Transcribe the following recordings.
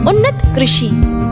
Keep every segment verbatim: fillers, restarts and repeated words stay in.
उन्नत कृषि।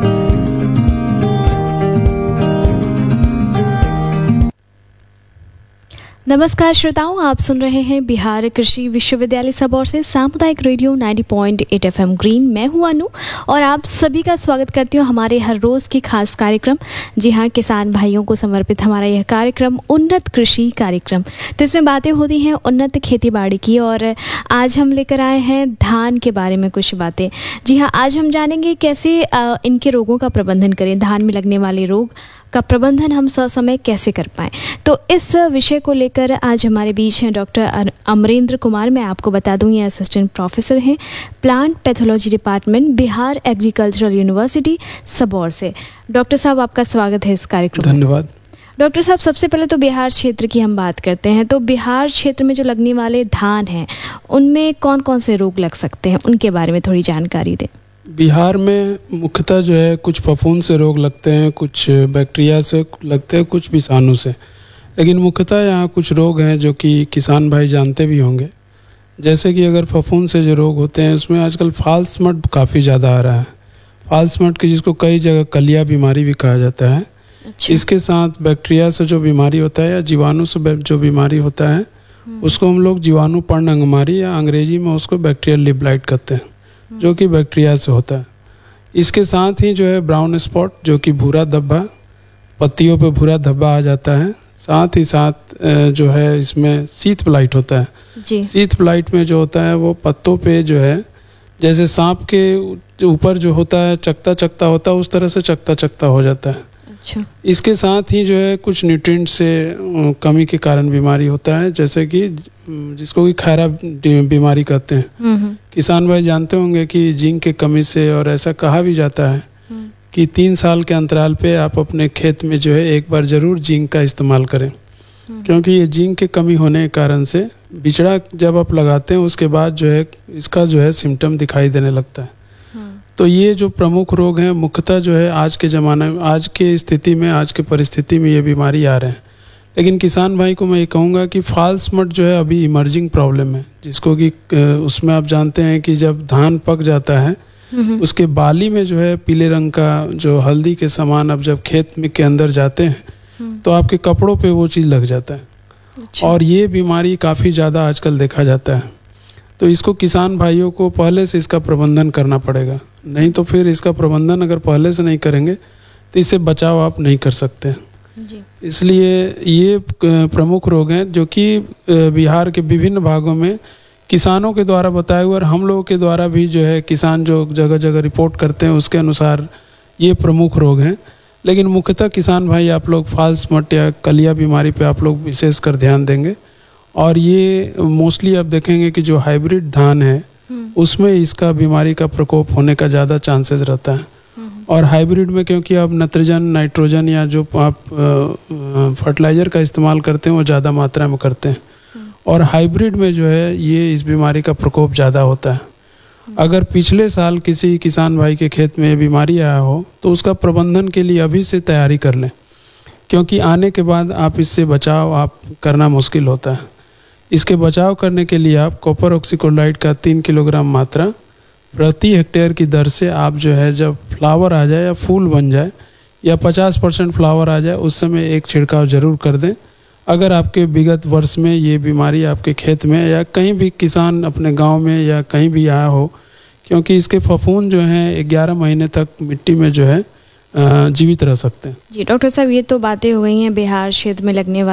नमस्कार श्रोताओं, आप सुन रहे हैं बिहार कृषि विश्वविद्यालय सबौर से सामुदायिक रेडियो नब्बे पॉइंट आठ एफएम ग्रीन। मैं हूं अनु और आप सभी का स्वागत करती हूं हमारे हर रोज़ की खास कार्यक्रम, जी हां, किसान भाइयों को समर्पित हमारा यह कार्यक्रम उन्नत कृषि कार्यक्रम। तो इसमें बातें होती हैं उन्नत खेतीबाड़ी की और आज हम लेकर आए हैं धान के बारे में कुछ बातें। जी हाँ, आज हम जानेंगे कैसे इनके रोगों का प्रबंधन करें, धान में लगने वाले रोग का प्रबंधन हम ससमय कैसे कर पाएँ। तो इस विषय को लेकर आज हमारे बीच हैं डॉक्टर अमरेंद्र कुमार। मैं आपको बता दूं, ये असिस्टेंट प्रोफेसर हैं plant pathology department, Bihar agricultural university Sabour से। डॉक्टर साहब, आपका स्वागत है इस कार्यक्रम में। धन्यवाद। डॉक्टर साहब, सबसे पहले तो बिहार क्षेत्र की हम बात करते हैं। तो बिहार क्षेत्र में जो लगने वाले धान हैं उनमें कौन कौन से रोग लग सकते हैं, उनके बारे में थोड़ी जानकारी दें। बिहार में मुख्यतः जो है कुछ फफूंद से रोग लगते हैं, कुछ बैक्टीरिया से लगते हैं, कुछ विषाणु से। लेकिन मुख्यतः यहाँ कुछ रोग हैं जो कि किसान भाई जानते भी होंगे। जैसे कि अगर फफूंद से जो रोग होते हैं उसमें आजकल फॉल्स मड काफ़ी ज़्यादा आ रहा है। फॉल्स मड की जिसको कई जगह कलिया बीमारी भी कहा जाता है। अच्छा। इसके साथ बैक्टीरिया से जो बीमारी होता है या जीवाणु से जो बीमारी होता है उसको हम लोग जीवाणु पर्ण अंगमारी या अंग्रेजी में उसको बैक्टीरियल लिव ब्लाइट कहते हैं, जो कि बैक्टीरिया से होता है। इसके साथ ही जो है ब्राउन स्पॉट, जो कि भूरा धब्बा, पत्तियों पे भूरा धब्बा आ जाता है। साथ ही साथ जो है इसमें शीत ब्लाइट होता है जी। शीत ब्लाइट में जो होता है वो पत्तों पे जो है जैसे सांप के ऊपर जो होता है चकता चकता होता है, उस तरह से चकता चकता हो जाता है। अच्छा। इसके साथ ही जो है कुछ न्यूट्रिएंट से कमी के कारण बीमारी होता है, जैसे कि जिसको कि खैरा बीमारी कहते हैं। किसान भाई जानते होंगे कि जिंक के कमी से, और ऐसा कहा भी जाता है कि तीन साल के अंतराल पे आप अपने खेत में जो है एक बार ज़रूर जिंक का इस्तेमाल करें, क्योंकि ये जिंक के कमी होने के कारण से बिचड़ा जब आप लगाते हैं उसके बाद जो है इसका जो है सिम्टम दिखाई देने लगता है। तो ये जो प्रमुख रोग हैं मुख्यतः जो है आज के ज़माने में, आज के स्थिति में, आज के परिस्थिति में ये बीमारी आ रहे हैं। लेकिन किसान भाई को मैं ये कहूँगा कि फॉल्स मड जो है अभी इमर्जिंग प्रॉब्लम है, जिसको कि उसमें आप जानते हैं कि जब धान पक जाता है उसके बाली में जो है पीले रंग का जो हल्दी के समान अब जब खेत में के अंदर जाते हैं तो आपके कपड़ों पे वो चीज़ लग जाता है। अच्छा। और ये बीमारी काफ़ी ज़्यादा आजकल देखा जाता है। तो इसको किसान भाइयों को पहले से इसका प्रबंधन करना पड़ेगा, नहीं तो फिर इसका प्रबंधन अगर पहले से नहीं करेंगे तो इससे बचाव आप नहीं कर सकते जी। इसलिए ये प्रमुख रोग हैं जो कि बिहार के विभिन्न भागों में किसानों के द्वारा बताए हुए और हम लोगों के द्वारा भी जो है किसान जो जगह जगह रिपोर्ट करते हैं उसके अनुसार ये प्रमुख रोग हैं। लेकिन मुख्यतः किसान भाई आप लोग फॉल्स मड या कलिया बीमारी पे आप लोग विशेष कर ध्यान देंगे। और ये मोस्टली आप देखेंगे कि जो हाइब्रिड धान है उसमें इसका बीमारी का प्रकोप होने का ज़्यादा चांसेस रहता है। और हाइब्रिड में क्योंकि आप नाइट्रोजन नाइट्रोजन या जो आप फर्टिलाइज़र का इस्तेमाल करते हैं वो ज़्यादा मात्रा में करते हैं, और हाइब्रिड में जो है ये इस बीमारी का प्रकोप ज़्यादा होता है। अगर पिछले साल किसी किसान भाई के खेत में ये बीमारी आया हो तो उसका प्रबंधन के लिए अभी से तैयारी कर लें, क्योंकि आने के बाद आप इससे बचाव आप करना मुश्किल होता है। इसके बचाव करने के लिए आप कॉपर ऑक्सीक्लोराइड का तीन किलोग्राम मात्रा प्रति हेक्टेयर की दर से आप जो है जब फ्लावर आ जाए या फूल बन जाए या पचास परसेंट फ्लावर आ जाए उस समय एक छिड़काव ज़रूर कर दें। अगर आपके विगत वर्ष में ये बीमारी आपके खेत में या कहीं भी किसान अपने गांव में या कहीं भी आया हो, क्योंकि इसके फफूंद जो हैं ग्यारह महीने तक मिट्टी में जो है जीवित रह सकते हैं। जी डॉक्टर साहब, ये तो बातें हो गई हैं बिहार क्षेत्र में लगने वाली